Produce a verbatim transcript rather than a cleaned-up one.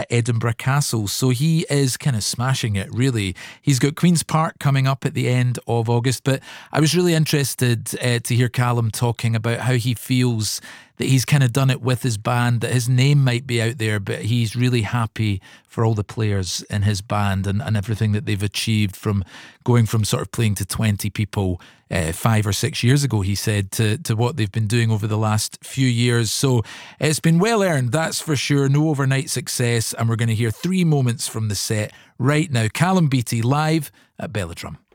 at Edinburgh Castle. So he is kind of smashing it, really. He's got Queen's Park coming up at the end of August, but I was really interested uh, to hear Callum talking about how he feels that he's kind of done it with his band, that his name might be out there, but he's really happy for all the players in his band and, and everything that they've achieved, from going from sort of playing to twenty people uh, five or six years ago, he said, to, to what they've been doing over the last few years. So it's been well earned, that's for sure. No overnight success. And we're going to hear three moments from the set right now. Callum Beattie live at Belladrum.